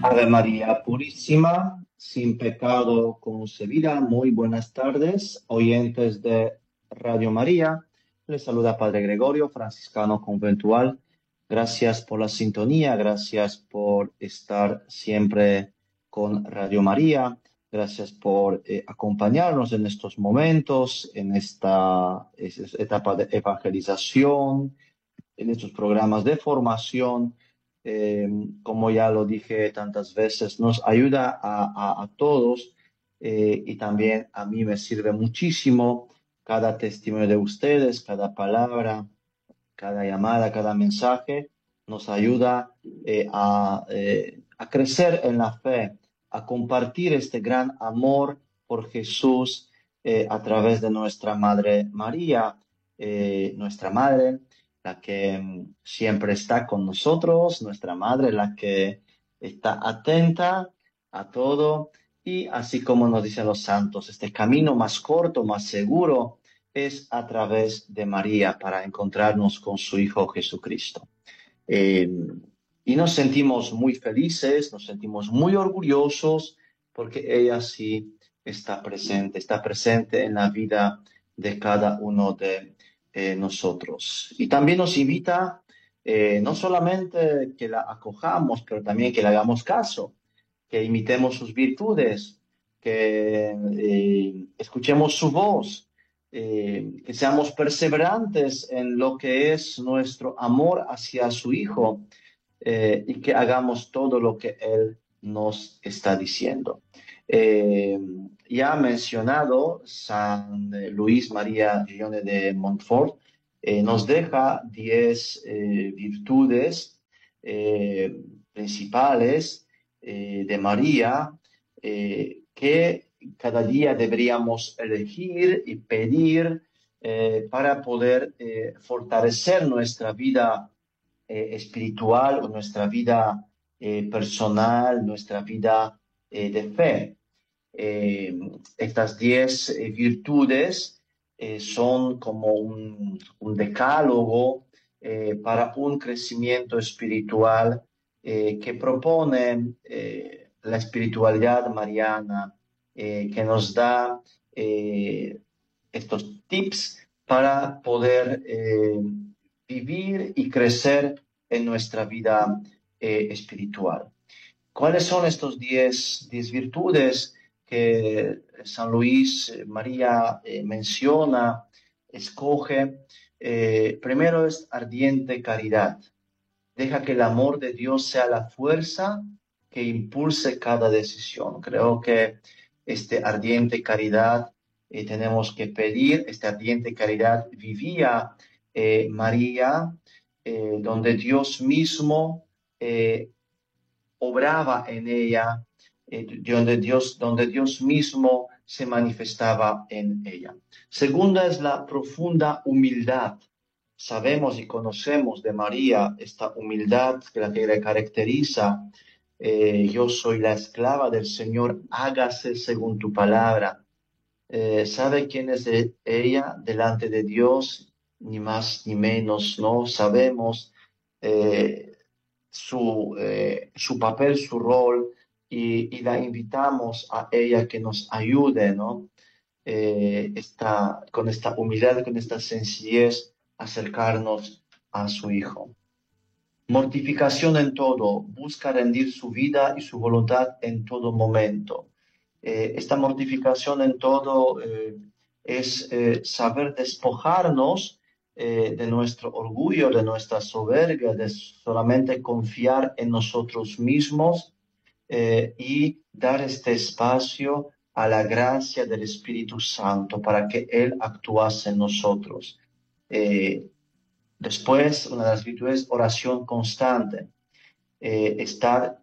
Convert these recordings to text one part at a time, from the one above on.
Ave María Purísima, sin pecado concebida. Muy buenas tardes, oyentes de Radio María. Les saluda Padre Gregorio, franciscano conventual. Gracias por la sintonía, gracias por estar siempre con Radio María. Gracias por acompañarnos en estos momentos, en esta etapa de evangelización, en estos programas de formación. eh, Como ya lo dije tantas veces, nos ayuda a todos, y también a mí me sirve muchísimo cada testimonio de ustedes, cada palabra, cada llamada, cada mensaje, nos ayuda a crecer en la fe, a compartir este gran amor por Jesús a través de nuestra Madre María, nuestra Madre, la que siempre está con nosotros, nuestra Madre, la que está atenta a todo, y así como nos dicen los santos, este camino más corto, más seguro, es a través de María para encontrarnos con su Hijo Jesucristo. Eh, y nos sentimos muy felices, nos sentimos muy orgullosos porque ella sí está presente en la vida de cada uno de nosotros. Y también nos invita no solamente que la acojamos, pero también que le hagamos caso, que imitemos sus virtudes, que escuchemos su voz, que seamos perseverantes en lo que es nuestro amor hacia su Hijo, y que hagamos todo lo que Él nos está diciendo. Eh, ya mencionado, San Luis María Grione de Montfort nos deja 10 virtudes principales de María, que cada día deberíamos elegir y pedir para poder fortalecer nuestra vida espiritual o nuestra vida personal, nuestra vida de fe. Eh, Estas 10 virtudes son como un decálogo para un crecimiento espiritual que propone la espiritualidad mariana, que nos da estos tips para poder vivir y crecer en nuestra vida espiritual. ¿Cuáles son estos 10 virtudes que San Luis María menciona, escoge? Primero es ardiente caridad. Deja que el amor de Dios sea la fuerza que impulse cada decisión. Creo que este ardiente caridad tenemos que pedir. Esta ardiente caridad vivía María, donde Dios mismo obraba en ella, donde Dios mismo se manifestaba en ella. Segunda es la profunda humildad. Sabemos y conocemos de María esta humildad que la que le caracteriza. Yo soy la esclava del Señor, hágase según tu palabra. ¿Sabe quién es ella delante de Dios? Ni más ni menos, ¿no? Sabemos su papel, su rol, y la invitamos a ella que nos ayude, ¿no? Con esta humildad, con esta sencillez, acercarnos a su Hijo. Mortificación en todo, busca rendir su vida y su voluntad en todo momento. Esta mortificación en todo es saber despojarnos de nuestro orgullo, de nuestra soberbia, de solamente confiar en nosotros mismos y dar este espacio a la gracia del Espíritu Santo para que Él actuase en nosotros. Después, una de las virtudes, oración constante. Estar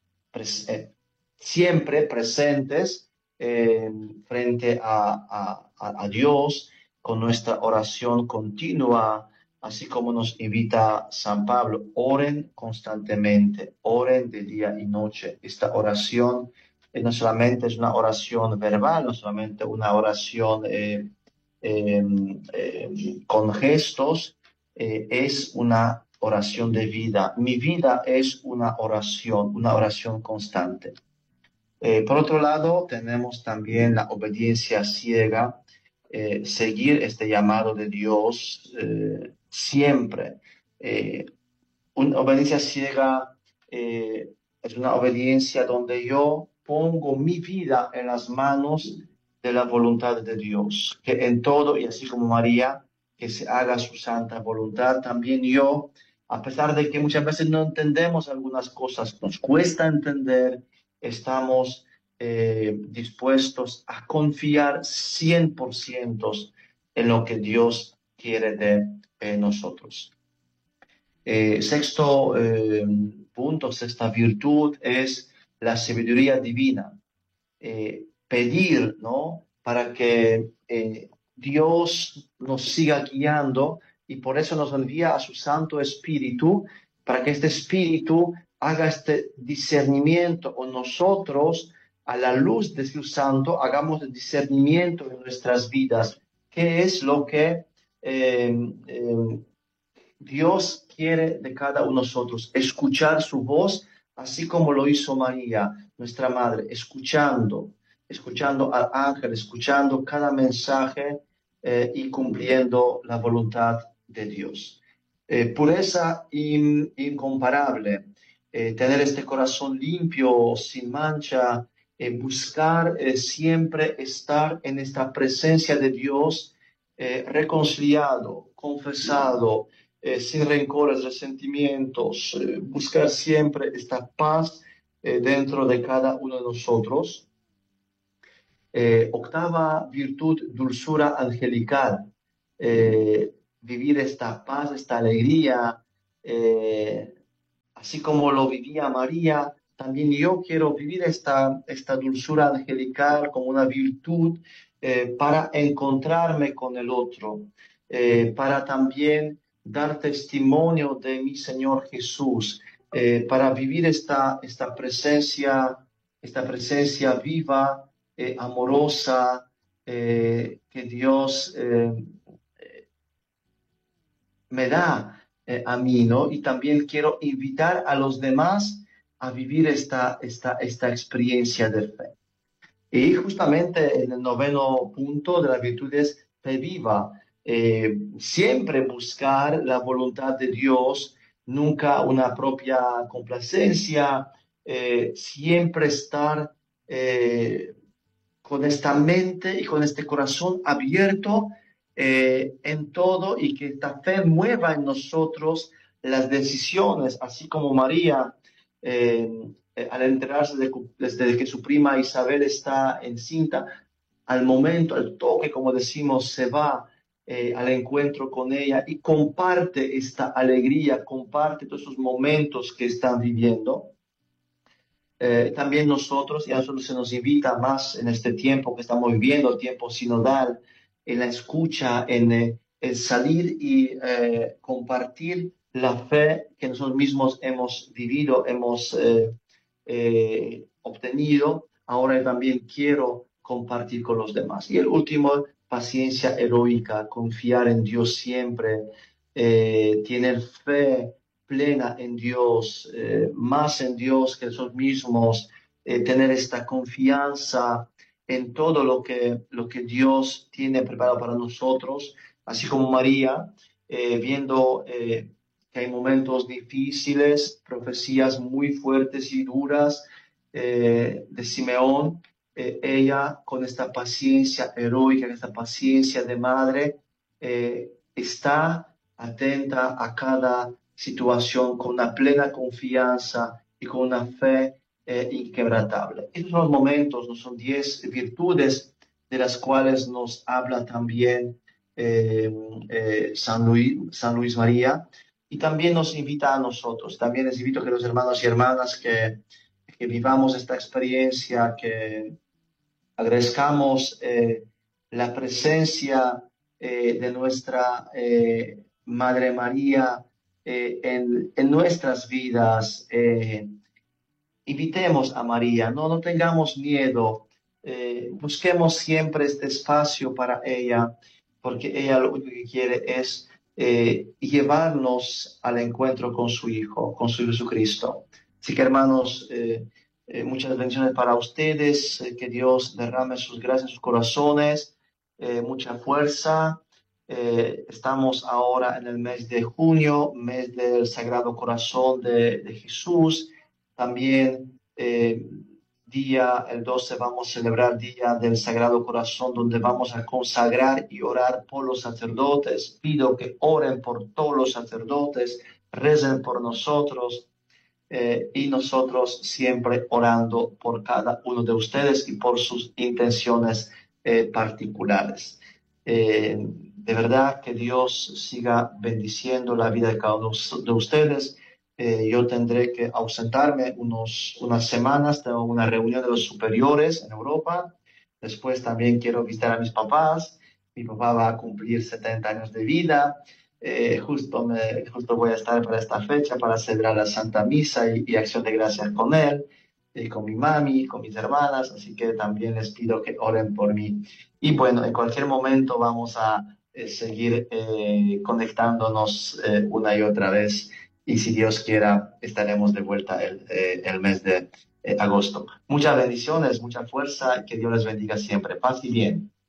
siempre presentes frente a Dios con nuestra oración continua, así como nos invita San Pablo: oren constantemente, oren de día y noche. Esta oración no solamente es una oración verbal, no solamente una oración con gestos, es una oración de vida. Mi vida es una oración constante. Por otro lado, tenemos también la obediencia ciega, seguir este llamado de Dios siempre. Eh, una obediencia ciega es una obediencia donde yo pongo mi vida en las manos de la voluntad de Dios, que en todo, y así como María, que se haga su santa voluntad, también yo, a pesar de que muchas veces no entendemos algunas cosas, nos cuesta entender, estamos dispuestos a confiar 100% en lo que Dios quiere de nosotros. Sexto punto, sexta virtud es la sabiduría divina. Pedir, ¿no? Para que Dios nos siga guiando y por eso nos envía a su Santo Espíritu, para que este Espíritu haga este discernimiento o nosotros, a la luz de su Santo, hagamos el discernimiento en nuestras vidas. ¿Qué es lo que Dios quiere de cada uno de nosotros? Escuchar su voz, así como lo hizo María, nuestra madre, escuchando al ángel, escuchando cada mensaje y cumpliendo la voluntad de Dios. Pureza incomparable, tener este corazón limpio, sin mancha, buscar siempre estar en esta presencia de Dios, reconciliado, confesado, sin rencores, resentimientos, buscar siempre esta paz dentro de cada uno de nosotros. Octava virtud, dulzura angelical. Vivir esta paz, esta alegría, así como lo vivía María, también yo quiero vivir esta dulzura angelical como una virtud para encontrarme con el otro, para también dar testimonio de mi Señor Jesús, para vivir esta presencia viva, amorosa, que Dios me da a mí, ¿no? Y también quiero invitar a los demás a vivir esta experiencia de fe. Y justamente en el noveno punto de las virtudes fe viva, siempre buscar la voluntad de Dios, nunca una propia complacencia, siempre estar con esta mente y con este corazón abierto en todo, y que esta fe mueva en nosotros las decisiones, así como María, al enterarse desde que su prima Isabel está encinta, al momento, al toque, como decimos, se va al encuentro con ella y comparte esta alegría, comparte todos esos momentos que están viviendo. También nosotros, y a nosotros se nos invita más en este tiempo que estamos viviendo, el tiempo sinodal, en la escucha, en el salir y compartir la fe que nosotros mismos hemos vivido, hemos obtenido. Ahora también quiero compartir con los demás. Y el último, paciencia heroica, confiar en Dios siempre, tener fe plena en Dios, más en Dios que nosotros mismos, tener esta confianza en todo lo que Dios tiene preparado para nosotros, así como María, viendo que hay momentos difíciles, profecías muy fuertes y duras de Simeón, ella con esta paciencia heroica, esta paciencia de madre, está atenta a cada situación con una plena confianza y con una fe inquebrantable. Estos son los momentos, no son 10 virtudes de las cuales nos habla también San Luis María, y también nos invita a nosotros. También les invito a que los hermanos y hermanas que vivamos esta experiencia, que agradezcamos la presencia de nuestra Madre María en nuestras vidas. Invitemos a María, no tengamos miedo, busquemos siempre este espacio para ella, porque ella lo único que quiere es y llevarnos al encuentro con su Hijo, con su Jesucristo. Así que hermanos, muchas bendiciones para ustedes, que Dios derrame sus gracias en sus corazones, mucha fuerza. Estamos ahora en el mes de junio, mes del Sagrado Corazón de Jesús. También el 12 vamos a celebrar Día del Sagrado Corazón, donde vamos a consagrar y orar por los sacerdotes. Pido que oren por todos los sacerdotes, recen por nosotros, y nosotros siempre orando por cada uno de ustedes y por sus intenciones particulares. De verdad que Dios siga bendiciendo la vida de cada uno de ustedes. Yo tendré que ausentarme unas semanas, tengo una reunión de los superiores en Europa. Después también quiero visitar a mis papás. Mi papá va a cumplir 70 años de vida. Justo voy a estar para esta fecha para celebrar la Santa Misa y acción de gracias con él, con mi mami, con mis hermanas, así que también les pido que oren por mí. Y bueno, en cualquier momento vamos a seguir conectándonos una y otra vez, y si Dios quiera estaremos de vuelta el mes de agosto. Muchas bendiciones, mucha fuerza, que Dios les bendiga siempre. Paz y bien.